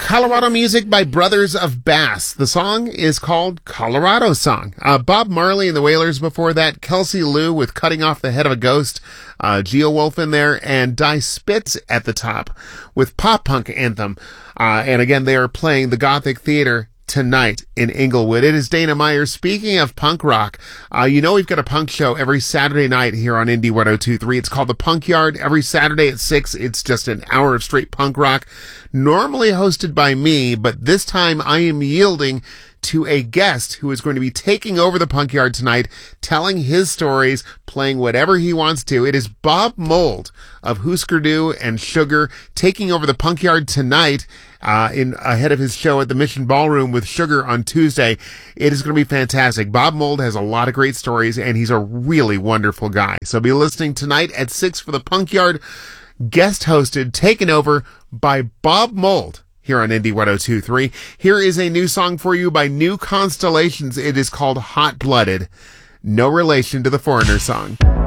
Colorado music by Brothers of Bass. The song is called Colorado Song. Bob Marley and the Wailers before that, Kelsey Lou with Cutting Off the Head of a Ghost, Geo Wolf in there, and Die Spitz at the top with Pop Punk Anthem. And again, they are playing the Gothic Theater tonight in Inglewood. It is Dana Meyer. Speaking of punk rock, we've got a punk show every Saturday night here on Indie 102.3. It's called the Punk Yard. Every Saturday at 6, it's just an hour of straight punk rock, normally hosted by me, but this time I am yielding to a guest who is going to be taking over the Punk Yard tonight, telling his stories, playing whatever he wants to. It is Bob Mould of Husker Du and Sugar taking over the Punk Yard tonight, ahead of his show at the Mission Ballroom with Sugar on Tuesday. It is going to be fantastic. Bob Mould has a lot of great stories, and he's a really wonderful guy. So be listening tonight at 6 for the Punk Yard, guest hosted, taken over by Bob Mould here on Indie 102.3. Here is a new song for you by New Constellations. It is called Hot Blooded. No relation to the Foreigner song.